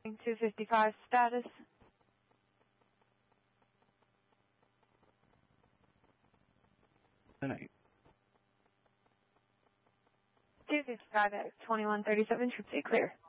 255 status. Good night. 255 at 2137, troops stay clear.